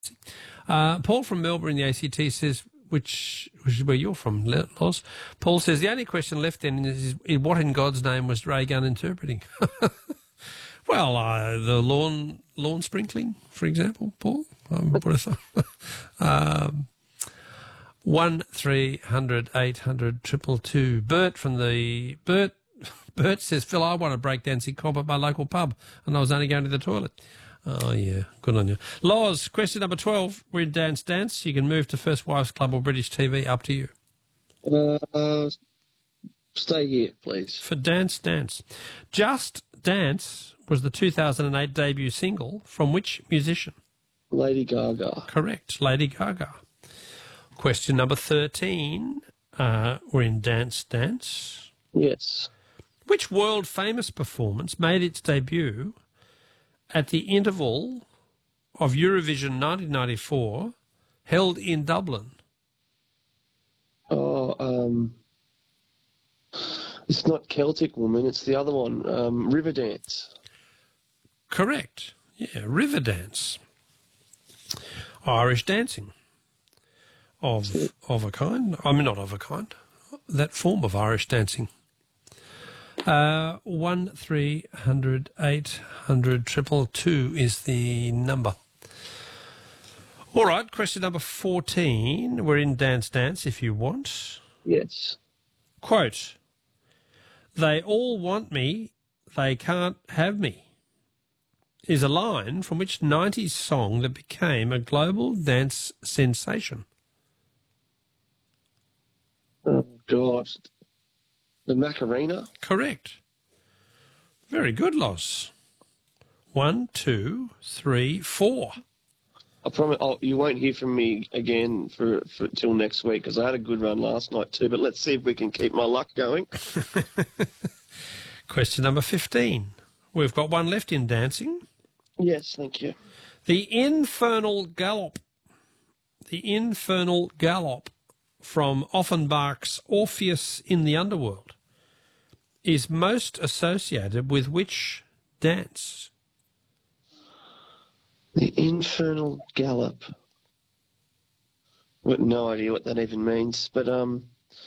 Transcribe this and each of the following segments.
Paul from Melbourne, the ACT, says, which is where you're from, Loz. Paul says, the only question left then is what in God's name was Ray Gunn interpreting? Well, the lawn sprinkling, for example, Paul. What I thought. 1300 800 222. Bert says, Phil, I won a breakdancing comp at my local pub and I was only going to the toilet. Oh, yeah. Good on you. Loz, question number 12. We're in Dance Dance. You can move to First Wives Club or British TV. Up to you. Stay here, please. For Dance Dance. Just Dance was the 2008 debut single from which musician? Lady Gaga. Correct. Lady Gaga. Question number 13. We're in Dance Dance. Yes. Which world-famous performance made its debut at the interval of Eurovision 1994 held in Dublin? It's not Celtic Woman, it's the other one, Riverdance. Correct. Yeah, Riverdance. Irish dancing. Of a kind. I mean, not of a kind. That form of Irish dancing. 1300 800 222 is the number. All right, question number 14. We're in Dance Dance if you want. Yes. Quote, they all want me, they can't have me, is a line from which 90s song that became a global dance sensation? Oh, God. The Macarena? Correct. Very good, Loz. 1, 2, 3, 4. I promise you won't hear from me again for till next week because I had a good run last night too, but let's see if we can keep my luck going. Question number 15. We've got one left in dancing. Yes, thank you. The Infernal Gallop. The Infernal Gallop from Offenbach's Orpheus in the Underworld is most associated with which dance? The Infernal Gallop. I've got no idea what that even means, but the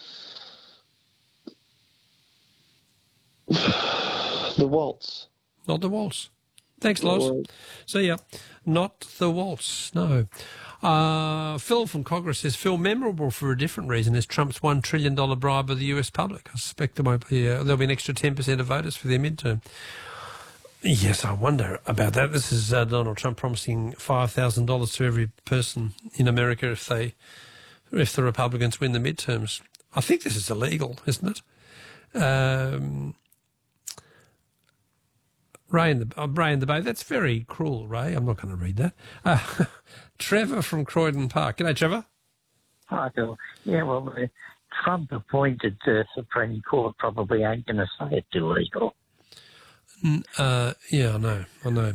waltz. Not the waltz. Thanks, Loz. See ya. Not the waltz, no. Phil from Congress says, Phil, memorable for a different reason is Trump's $1 trillion bribe of the US public. I suspect there'll be an extra 10% of voters for their midterm. Yes, I wonder about that. This is Donald Trump promising $5,000 to every person in America if the Republicans win the midterms. I think this is illegal, isn't it? Ray in the Bay. That's very cruel, Ray. I'm not going to read that. Trevor from Croydon Park. G'day, Trevor. Hi, Phil. Yeah, well, the Trump appointed Supreme Court probably ain't going to say it's illegal. Yeah, I know.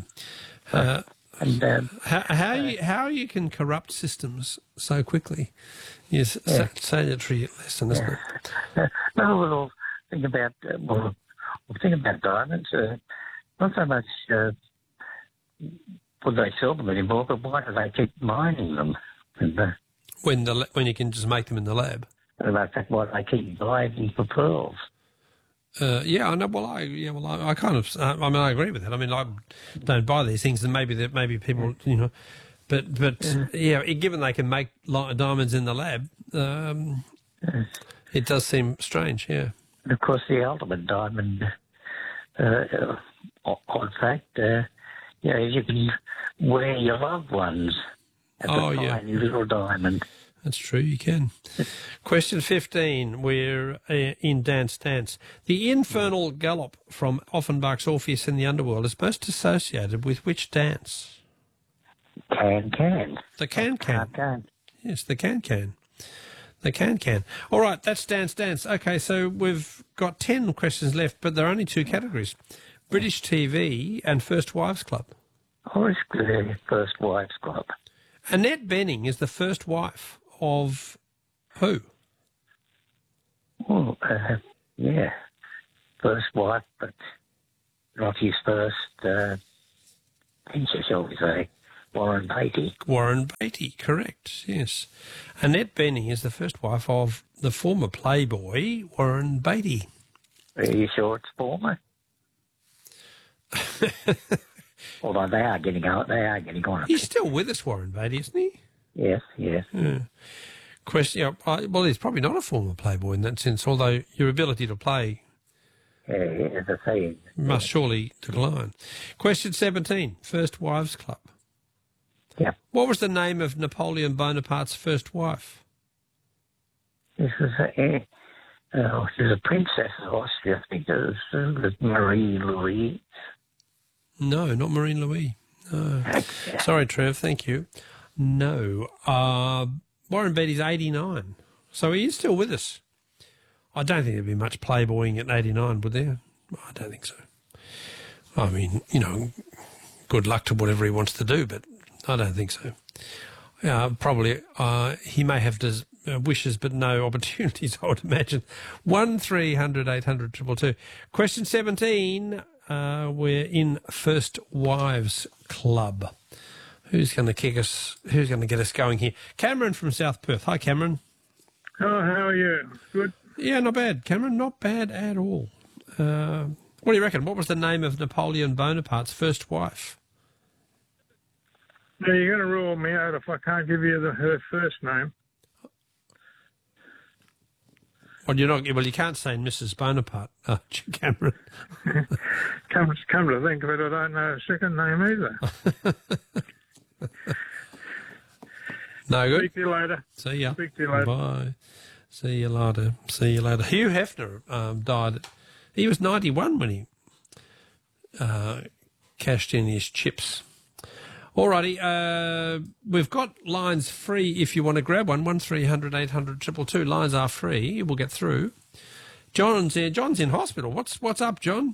How you can corrupt systems so quickly is a salutary lesson, isn't it? Another little thing about diamonds. Not so much would they sell them anymore, but why do they keep mining them? And, when you can just make them in the lab. And in fact, why they keep diving for pearls. Yeah, I know. Well, I kind of. I agree with that. I mean, I don't buy these things, and maybe people, but given they can make diamonds in the lab, it does seem strange. Yeah. And of course, the ultimate diamond, odd fact, you can wear your loved ones as a tiny little diamond. That's true, you can. Question 15, we're in Dance Dance. The Infernal Gallop from Offenbach's Orpheus in the Underworld is most associated with which dance? Can-can. The can-can. Can. Yes, the can-can. The can-can. All right, that's Dance Dance. Okay, so we've got 10 questions left, but there are only 2 categories. British TV and First Wives Club. Oh, it's good, First Wives Club. Annette Bening is the first wife of who? Well, first wife, but not his first venture, shall we say. Warren Beatty. Warren Beatty, correct, yes. Annette Bening is the first wife of the former Playboy, Warren Beatty. Are you sure it's former? Although they are getting on. He's still with us, Warren Beatty, isn't he? Yes. Yeah. Question. Well, he's probably not a former Playboy in that sense, although your ability to play As I say, must surely decline. Question 17, First Wives Club. Yeah. What was the name of Napoleon Bonaparte's first wife? This was she was a princess of Austria. I think it was Marie Louise. No, not Marie Louise. No. Sorry, Trev, thank you. No. Warren Beatty's 89, so he is still with us. I don't think there'd be much playboying at 89, would there? I don't think so. I mean, good luck to whatever he wants to do, but I don't think so. Probably he may have wishes but no opportunities, I would imagine. 1300 800 222. Question 17, we're in First Wives Club. Who's going to kick us? Who's going to get us going here? Cameron from South Perth. Hi, Cameron. Oh, how are you? Good? Yeah, not bad, Cameron. Not bad at all. What do you reckon? What was the name of Napoleon Bonaparte's first wife? Now, you're going to rule me out if I can't give you her first name. Well, you can't say Mrs. Bonaparte, Cameron. Come to think of it, I don't know her second name either. No good. Speak to you later. See ya. Speak to you later. Bye. See you later. See you later. Hugh Hefner died. He was 91 when he cashed in his chips. Alrighty, we've got lines free if you want to grab one. 1300 800 222. Lines are free. We'll get through. John's in hospital. What's up, John?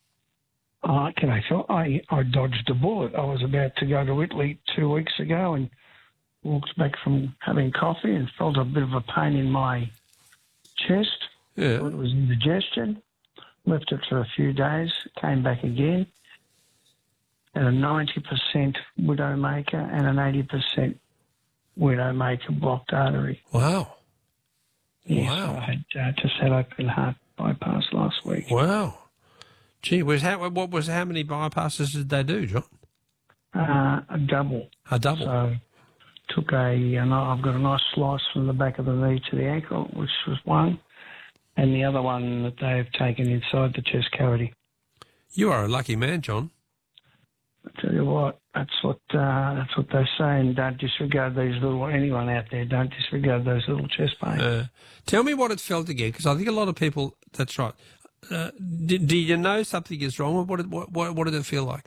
G'day, Phil. I dodged a bullet. I was about to go to Italy 2 weeks ago and walked back from having coffee and felt a bit of a pain in my chest. Yeah. Thought it was indigestion. Left it for a few days. Came back again. And a 90% widowmaker and an 80% widowmaker blocked artery. Wow. Yes, Wow. I had just had open heart bypass last week. Wow. Gee, how many bypasses did they do, John? A double. A double. So took I've got a nice slice from the back of the knee to the ankle, which was one, and the other one that they've taken inside the chest cavity. You are a lucky man, John. I tell you what, that's what they say, and don't disregard anyone out there, don't disregard those little chest pains. Tell me what it felt again, because I think a lot of people, that's right. Do you know something is wrong? What did it feel like?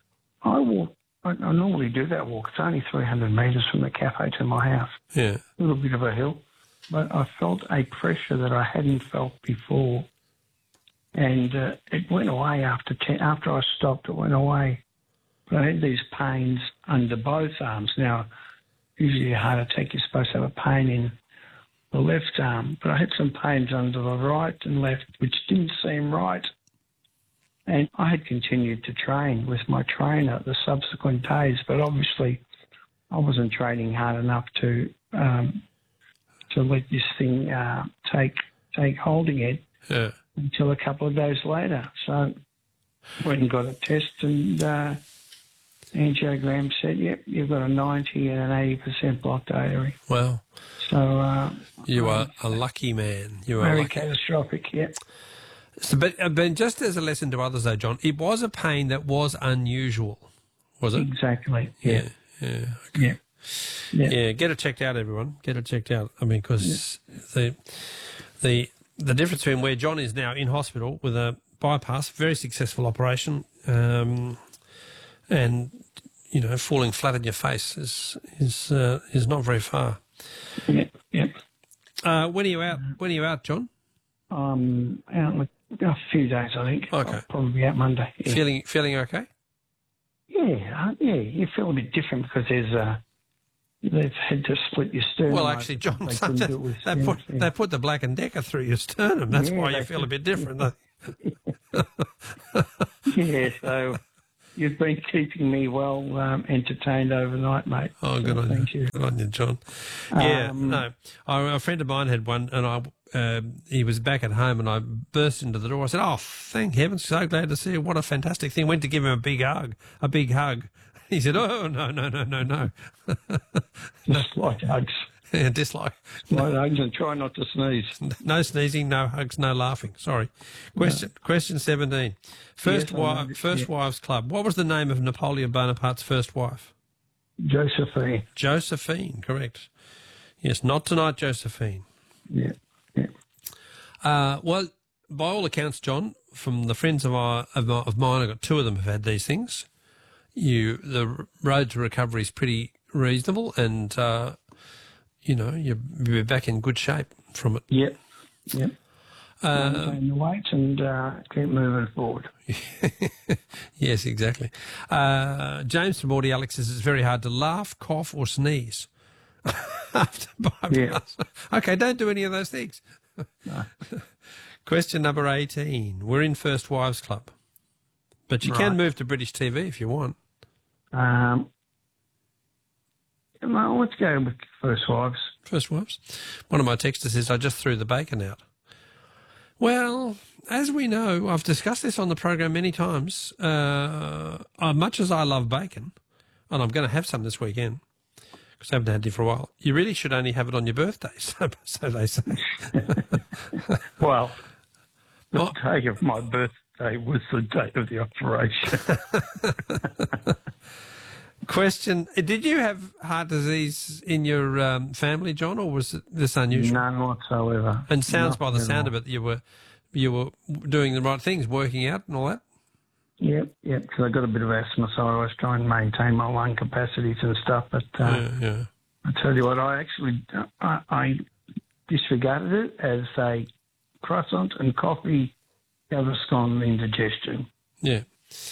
I normally do that walk. It's only 300 metres from the cafe to my house. Yeah. A little bit of a hill. But I felt a pressure that I hadn't felt before. And it went away after I stopped, it went away. But I had these pains under both arms. Now, usually a heart attack, you're supposed to have a pain in the left arm. But I had some pains under the right and left, which didn't seem right. And I had continued to train with my trainer the subsequent days, but obviously I wasn't training hard enough to let this thing take hold again until a couple of days later. So went and got a test, and angiogram said, yep, you've got a 90 and an 80% blocked artery. Wow. So you are a lucky man. You are very lucky. catastrophic, yep. So, but just as a lesson to others, though, John, it was a pain that was unusual, was it? Exactly. Yeah. Okay. Yeah. Yeah. Yeah. Get it checked out, everyone. Get it checked out. I mean, because the difference between where John is now in hospital with a bypass, very successful operation, and falling flat on your face is not very far. Yep. When are you out? When are you out, John? Out in a few days, I think. Okay. I'll probably be out Monday. Yeah. Feeling okay? Yeah. You feel a bit different because they've had to split your sternum. Well, actually, John, they put the Black and Decker through your sternum. That's why you feel a bit different. Yeah, so You've been keeping me well entertained overnight, mate. Oh, good on Thank you. Good on you, John. Yeah, no. A friend of mine had one, and he was back at home, and I burst into the door. I said, "Oh, thank heavens, so glad to see you. What a fantastic thing." Went to give him a big hug. He said, "Oh, no." Dislike hugs. Yeah, dislike. Dislike hugs and try not to sneeze. No sneezing, no hugs, no laughing. Sorry. Question 17. First Wives Club. What was the name of Napoleon Bonaparte's first wife? Josephine. Josephine, correct. Yes, not tonight, Josephine. Yeah. Well, by all accounts, John, from the friends of mine, I've got two of them have had these things. The road to recovery is pretty reasonable, and you're back in good shape from it. Yep. Maintain your weight and keep moving forward. Yes, exactly. James from Audi Alex says it's very hard to laugh, cough, or sneeze after bypass. Yeah. Okay, don't do any of those things. No. Question number 18. We're in First Wives Club, but you can move to British TV if you want. Well, let's go with First Wives. First Wives. One of my texters says, I just threw the bacon out. Well, as we know, I've discussed this on the program many times, much as I love bacon, and I'm going to have some this weekend, because I haven't had it for a while, you really should only have it on your birthday, so they say. Well, the day of my birthday was the date of the operation. Question, did you have heart disease in your family, John, or was it this unusual? None whatsoever. And sounds by the sound of it, you were doing the right things, working out and all that? Yep, because I got a bit of asthma, so I was trying to maintain my lung capacities and stuff, but I tell you what, I disregarded it as a croissant and coffee Gaviscon indigestion. Yeah.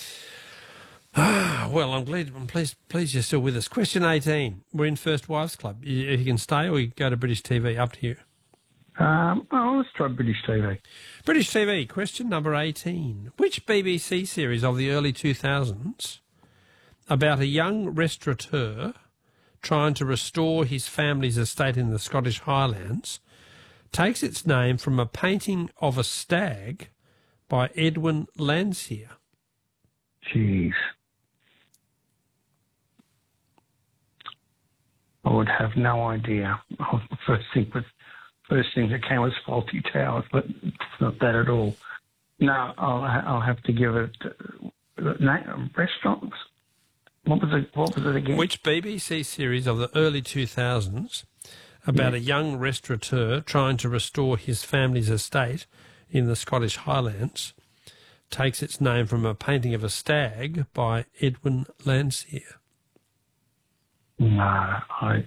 Well, I'm pleased you're still with us. Question 18. We're in First Wives Club. You can stay or you go to British TV. Up to you. Let's try British TV. British TV. Question number 18. Which BBC series of the early 2000s about a young restaurateur trying to restore his family's estate in the Scottish Highlands takes its name from a painting of a stag by Edwin Landseer? Jeez. I would have no idea. First thing that came was Fawlty Towers, but it's not that at all. No, I'll have to give it restaurants. What was it again? Which BBC series of the early 2000s about a young restaurateur trying to restore his family's estate in the Scottish Highlands takes its name from a painting of a stag by Edwin Landseer? No, I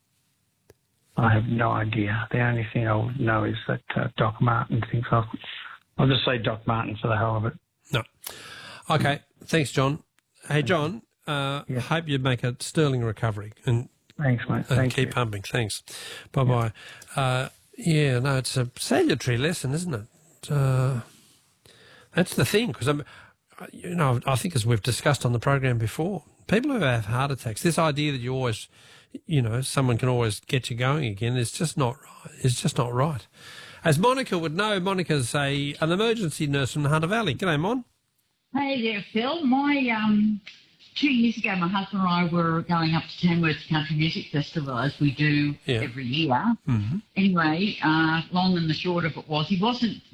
have no idea. The only thing I would know is that Doc Martin thinks I'll just say Doc Martin for the hell of it. No. Okay, thanks, John. Hey, John, hope you make a sterling recovery. And thanks, mate. Keep pumping. Thanks. Bye-bye. No, it's a salutary lesson, isn't it? That's the thing, because I think as we've discussed on the program before, people who have heart attacks, this idea that you always, someone can always get you going again is just not right. It's just not right. As Monica would know, Monica's an emergency nurse from the Hunter Valley. G'day, Mon. Hey there, Phil. 2 years ago, my husband and I were going up to Tamworth Country Music Festival, as we do every year. Mm-hmm. Anyway, long and the short of it was, it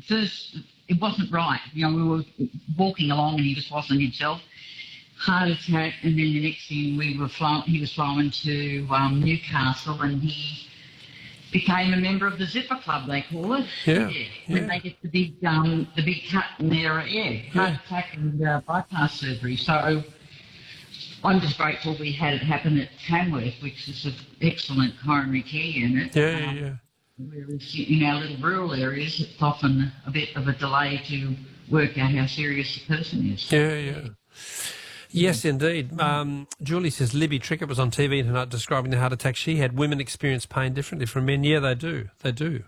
wasn't right. We were walking along and he just wasn't himself. Heart attack, and then the next thing he was flown to Newcastle, and he became a member of the Zipper Club, they call it. When they get the big cut in their heart attack and bypass surgery. So I'm just grateful we had it happen at Tamworth, which is an excellent coronary care unit. Whereas in our little rural areas, it's often a bit of a delay to work out how serious the person is. Yes, indeed. Julie says Libby Trickett was on TV tonight describing the heart attack she had. Women experience pain differently from men. Yeah, they do. They do.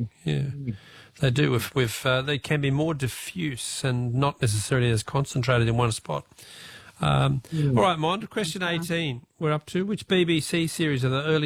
They do. They can be more diffuse and not necessarily as concentrated in one spot. All right, Mond, question 18 we're up to. Which BBC series of the early